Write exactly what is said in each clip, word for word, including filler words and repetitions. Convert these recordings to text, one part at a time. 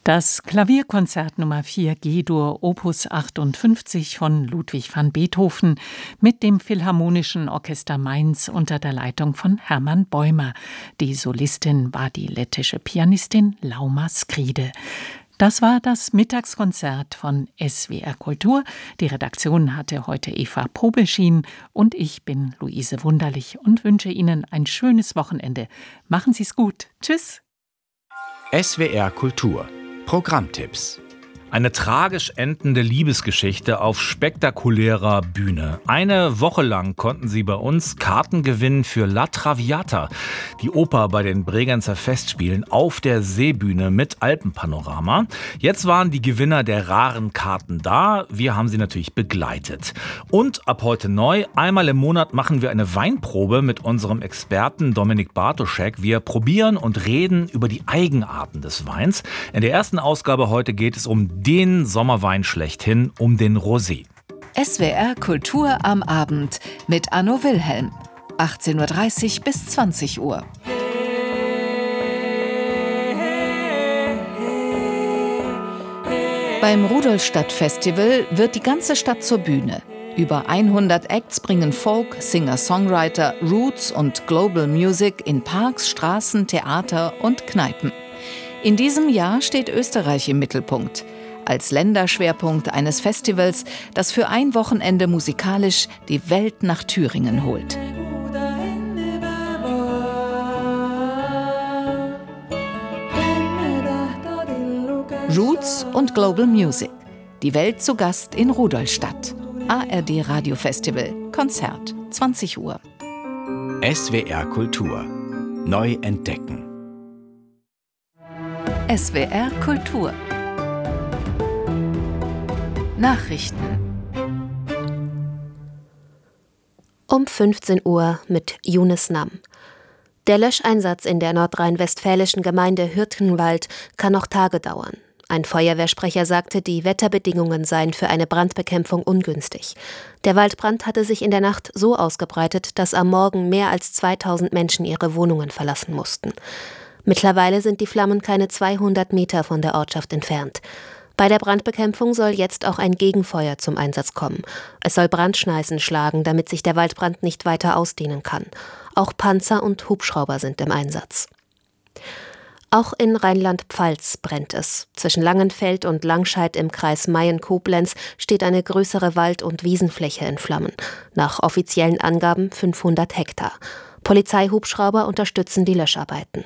Das Klavierkonzert Nummer vier G-Dur Opus achtundfünfzig von Ludwig van Beethoven mit dem Philharmonischen Orchester Mainz unter der Leitung von Hermann Bäumer. Die Solistin war die lettische Pianistin Lauma Skride. Das war das Mittagskonzert von S W R Kultur. Die Redaktion hatte heute Eva Probeschien und ich bin Luise Wunderlich und wünsche Ihnen ein schönes Wochenende. Machen Sie's gut. Tschüss. S W R Kultur Programmtipps. Eine tragisch endende Liebesgeschichte auf spektakulärer Bühne. Eine Woche lang konnten Sie bei uns Karten gewinnen für La Traviata, die Oper bei den Bregenzer Festspielen auf der Seebühne mit Alpenpanorama. Jetzt waren die Gewinner der raren Karten da. Wir haben sie natürlich begleitet. Und ab heute neu, einmal im Monat machen wir eine Weinprobe mit unserem Experten Dominik Bartoschek. Wir probieren und reden über die Eigenarten des Weins. In der ersten Ausgabe heute geht es um den Sommerwein schlechthin, um den Rosé. S W R Kultur am Abend mit Anno Wilhelm. achtzehn Uhr dreißig bis zwanzig Uhr. Beim Rudolstadt-Festival wird die ganze Stadt zur Bühne. Über hundert Acts bringen Folk, Singer-Songwriter, Roots und Global Music in Parks, Straßen, Theater und Kneipen. In diesem Jahr steht Österreich im Mittelpunkt. Als Länderschwerpunkt eines Festivals, das für ein Wochenende musikalisch die Welt nach Thüringen holt. Roots und Global Music. Die Welt zu Gast in Rudolstadt. A R D Radio Festival. Konzert. zwanzig Uhr. S W R Kultur. Neu entdecken. S W R Kultur. Nachrichten. Um fünfzehn Uhr mit Yunus Nam. Der Löscheinsatz in der nordrhein-westfälischen Gemeinde Hürtgenwald kann noch Tage dauern. Ein Feuerwehrsprecher sagte, die Wetterbedingungen seien für eine Brandbekämpfung ungünstig. Der Waldbrand hatte sich in der Nacht so ausgebreitet, dass am Morgen mehr als zweitausend Menschen ihre Wohnungen verlassen mussten. Mittlerweile sind die Flammen keine zweihundert Meter von der Ortschaft entfernt. Bei der Brandbekämpfung soll jetzt auch ein Gegenfeuer zum Einsatz kommen. Es soll Brandschneisen schlagen, damit sich der Waldbrand nicht weiter ausdehnen kann. Auch Panzer und Hubschrauber sind im Einsatz. Auch in Rheinland-Pfalz brennt es. Zwischen Langenfeld und Langscheid im Kreis Mayen-Koblenz steht eine größere Wald- und Wiesenfläche in Flammen. Nach offiziellen Angaben fünfhundert Hektar. Polizeihubschrauber unterstützen die Löscharbeiten.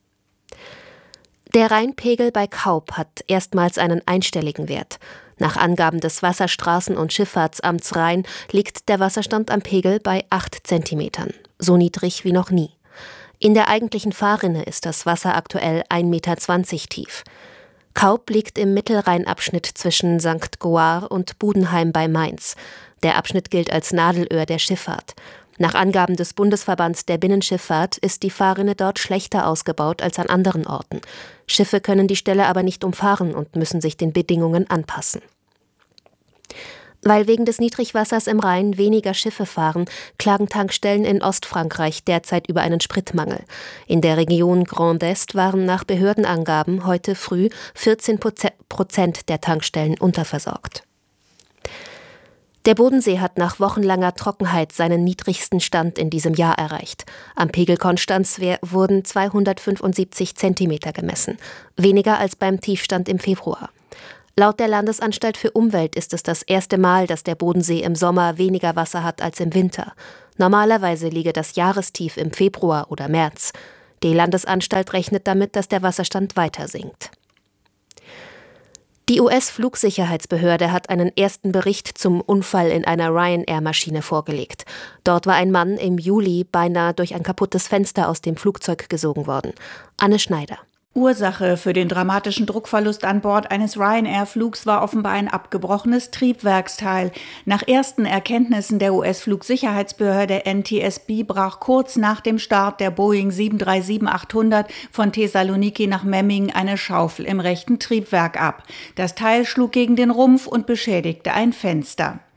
Der Rheinpegel bei Kaup hat erstmals einen einstelligen Wert. Nach Angaben des Wasserstraßen- und Schifffahrtsamts Rhein liegt der Wasserstand am Pegel bei acht Zentimetern, so niedrig wie noch nie. In der eigentlichen Fahrrinne ist das Wasser aktuell ein Meter zwanzig tief. Kaup liegt im Mittelrheinabschnitt zwischen Sankt Goar und Budenheim bei Mainz. Der Abschnitt gilt als Nadelöhr der Schifffahrt. Nach Angaben des Bundesverbands der Binnenschifffahrt ist die Fahrrinne dort schlechter ausgebaut als an anderen Orten. Schiffe können die Stelle aber nicht umfahren und müssen sich den Bedingungen anpassen. Weil wegen des Niedrigwassers im Rhein weniger Schiffe fahren, klagen Tankstellen in Ostfrankreich derzeit über einen Spritmangel. In der Region Grand Est waren nach Behördenangaben heute früh vierzehn Prozent der Tankstellen unterversorgt. Der Bodensee hat nach wochenlanger Trockenheit seinen niedrigsten Stand in diesem Jahr erreicht. Am Pegel Konstanz wurden zweihundertfünfundsiebzig Zentimeter gemessen, weniger als beim Tiefstand im Februar. Laut der Landesanstalt für Umwelt ist es das erste Mal, dass der Bodensee im Sommer weniger Wasser hat als im Winter. Normalerweise liege das Jahrestief im Februar oder März. Die Landesanstalt rechnet damit, dass der Wasserstand weiter sinkt. Die U S-Flugsicherheitsbehörde hat einen ersten Bericht zum Unfall in einer Ryanair-Maschine vorgelegt. Dort war ein Mann im Juli beinahe durch ein kaputtes Fenster aus dem Flugzeug gesogen worden. Anne Schneider. Ursache für den dramatischen Druckverlust an Bord eines Ryanair-Flugs war offenbar ein abgebrochenes Triebwerksteil. Nach ersten Erkenntnissen der U S-Flugsicherheitsbehörde N T S B brach kurz nach dem Start der Boeing sieben drei sieben achthundert von Thessaloniki nach Memmingen eine Schaufel im rechten Triebwerk ab. Das Teil schlug gegen den Rumpf und beschädigte ein Fenster.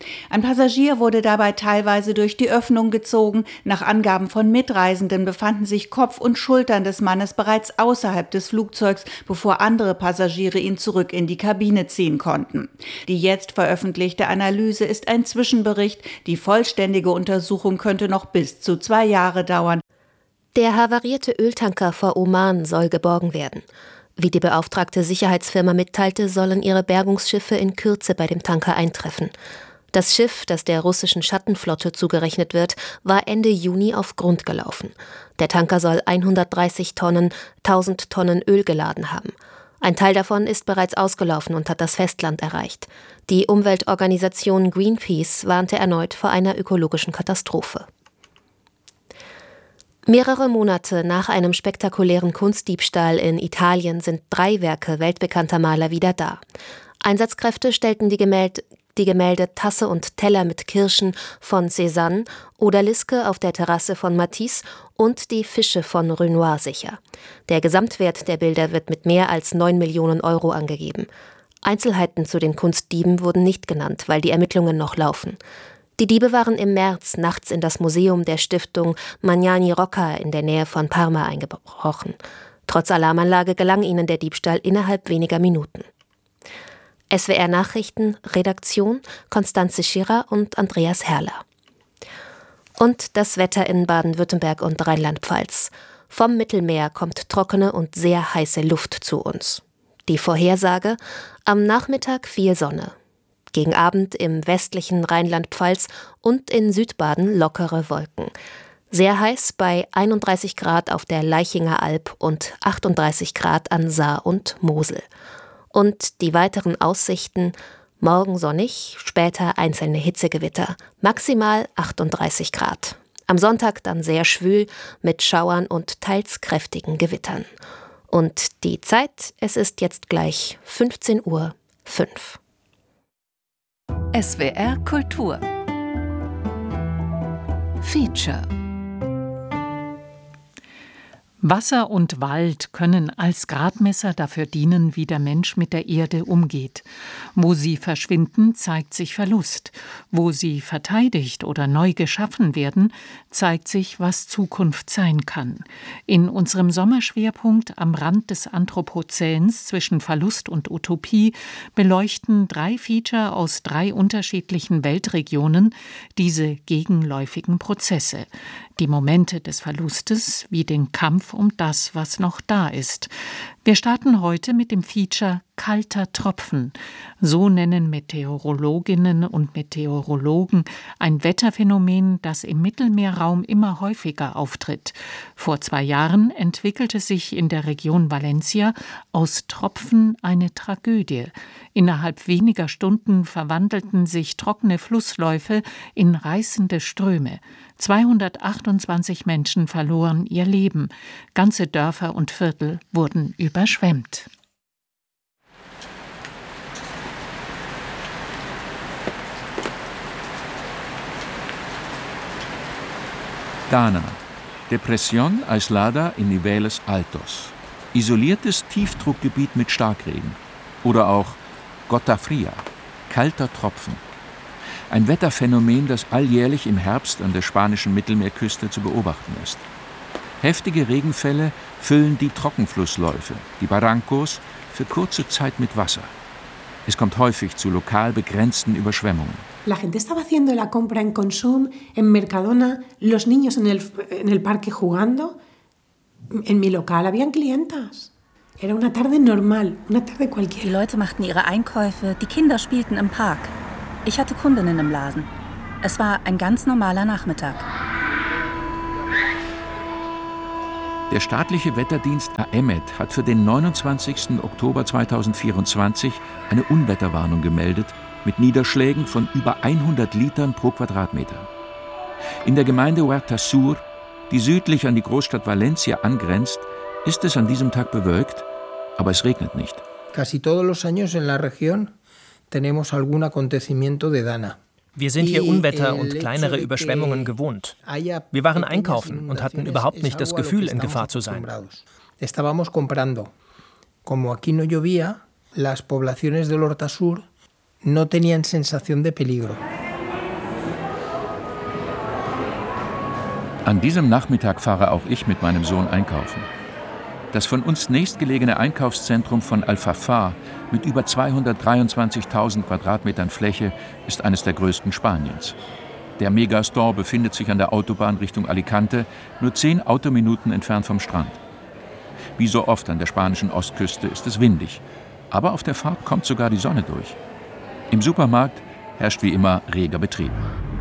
Ein Passagier wurde dabei teilweise durch die Öffnung gezogen. Nach Angaben von Mitreisenden befanden sich Kopf und Schultern des Mannes bereits außerhalb des Flugzeugs, bevor andere Passagiere ihn zurück in die Kabine ziehen konnten. Die jetzt veröffentlichte Analyse ist ein Zwischenbericht. Die vollständige Untersuchung könnte noch bis zu zwei Jahre dauern. Der havarierte Öltanker vor Oman soll geborgen werden. Wie die beauftragte Sicherheitsfirma mitteilte, sollen ihre Bergungsschiffe in Kürze bei dem Tanker eintreffen. Das Schiff, das der russischen Schattenflotte zugerechnet wird, war Ende Juni auf Grund gelaufen. Der Tanker soll hundertdreißig Tonnen, tausend Tonnen Öl geladen haben. Ein Teil davon ist bereits ausgelaufen und hat das Festland erreicht. Die Umweltorganisation Greenpeace warnte erneut vor einer ökologischen Katastrophe. Mehrere Monate nach einem spektakulären Kunstdiebstahl in Italien sind drei Werke weltbekannter Maler wieder da. Einsatzkräfte stellten die Gemälde, die Gemälde Tasse und Teller mit Kirschen von Cézanne, Odaliske auf der Terrasse von Matisse und die Fische von Renoir sicher. Der Gesamtwert der Bilder wird mit mehr als neun Millionen Euro angegeben. Einzelheiten zu den Kunstdieben wurden nicht genannt, weil die Ermittlungen noch laufen. Die Diebe waren im März nachts in das Museum der Stiftung Magnani Rocca in der Nähe von Parma eingebrochen. Trotz Alarmanlage gelang ihnen der Diebstahl innerhalb weniger Minuten. S W R Nachrichten, Redaktion Konstanze Schirrer und Andreas Herrler. Und das Wetter in Baden-Württemberg und Rheinland-Pfalz. Vom Mittelmeer kommt trockene und sehr heiße Luft zu uns. Die Vorhersage: am Nachmittag viel Sonne. Gegen Abend im westlichen Rheinland-Pfalz und in Südbaden lockere Wolken. Sehr heiß bei einunddreißig Grad auf der Laichinger Alb und achtunddreißig Grad an Saar und Mosel. Und die weiteren Aussichten: morgen sonnig, später einzelne Hitzegewitter, maximal achtunddreißig Grad. Am Sonntag dann sehr schwül mit Schauern und teils kräftigen Gewittern. Und die Zeit, es ist jetzt gleich fünfzehn Uhr fünf. S W R Kultur Feature. Wasser und Wald können als Gradmesser dafür dienen, wie der Mensch mit der Erde umgeht. Wo sie verschwinden, zeigt sich Verlust. Wo sie verteidigt oder neu geschaffen werden, zeigt sich, was Zukunft sein kann. In unserem Sommerschwerpunkt am Rand des Anthropozäns zwischen Verlust und Utopie beleuchten drei Feature aus drei unterschiedlichen Weltregionen diese gegenläufigen Prozesse. Die Momente des Verlustes wie den Kampf um das, was noch da ist. Wir starten heute mit dem Feature Kalter Tropfen. So nennen Meteorologinnen und Meteorologen ein Wetterphänomen, das im Mittelmeerraum immer häufiger auftritt. Vor zwei Jahren entwickelte sich in der Region Valencia aus Tropfen eine Tragödie. Innerhalb weniger Stunden verwandelten sich trockene Flussläufe in reißende Ströme. zweihundertachtundzwanzig Menschen verloren ihr Leben. Ganze Dörfer und Viertel wurden überschwemmt. Dana, Depresión aislada en niveles altos. Isoliertes Tiefdruckgebiet mit Starkregen. Oder auch Gota Fria, kalter Tropfen. Ein Wetterphänomen, das alljährlich im Herbst an der spanischen Mittelmeerküste zu beobachten ist. Heftige Regenfälle füllen die Trockenflussläufe, die Barrancos, für kurze Zeit mit Wasser. Es kommt häufig zu lokal begrenzten Überschwemmungen. La gente estaba haciendo la compra en Consum, en Mercadona, los niños en el, en el parque jugando. En mi local habían clientas. Era una tarde normal, una tarde cualquiera. Die Leute machten ihre Einkäufe, die Kinder spielten im Park. Ich hatte Kundinnen im Laden. Es war ein ganz normaler Nachmittag. Der staatliche Wetterdienst A E M E T hat für den neunundzwanzigsten Oktober zweitausendvierundzwanzig eine Unwetterwarnung gemeldet mit Niederschlägen von über hundert Litern pro Quadratmeter. In der Gemeinde Huerta Sur, die südlich an die Großstadt Valencia angrenzt, ist es an diesem Tag bewölkt, aber es regnet nicht. Casi todos los años en la región tenemos algún acontecimiento de Dana. Wir sind hier Unwetter und kleinere Überschwemmungen gewohnt. Wir waren einkaufen und hatten überhaupt nicht das Gefühl, in Gefahr zu sein. Estábamos comprando. Como aquí no llovía, las poblaciones del Horta Sur no tenían sensación de peligro. An diesem Nachmittag fahre auch ich mit meinem Sohn einkaufen. Das von uns nächstgelegene Einkaufszentrum von Alfafar mit über zweihundertdreiundzwanzigtausend Quadratmetern Fläche ist eines der größten Spaniens. Der Megastore befindet sich an der Autobahn Richtung Alicante, nur zehn Autominuten entfernt vom Strand. Wie so oft an der spanischen Ostküste ist es windig, aber auf der Fahrt kommt sogar die Sonne durch. Im Supermarkt herrscht wie immer reger Betrieb.